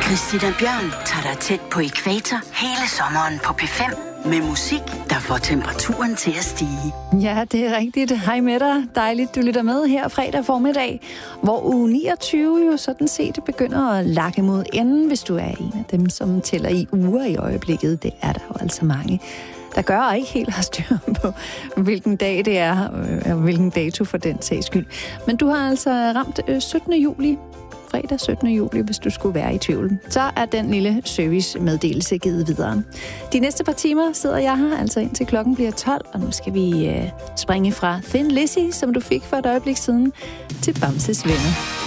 Christina Bjørn tager dig tæt på ækvator hele sommeren på P5 med musik, der får temperaturen til at stige. Ja, det er rigtigt. Hej med dig. Dejligt, du lytter med her fredag formiddag, hvor uge 29 jo sådan set begynder at lakke mod enden, hvis du er en af dem, som tæller i uger i øjeblikket. Det er der jo altså mange, der gør og ikke helt har styr på, hvilken dag det er, og hvilken dato for den sags skyld. Men du har altså ramt 17. juli, fredag 17. juli, hvis du skulle være i tvivl. Så er den lille servicemeddelelse givet videre. De næste par timer sidder jeg her, altså indtil klokken bliver 12, og nu skal vi springe fra Thin Lizzy, som du fik for et øjeblik siden, til Bamses Venner.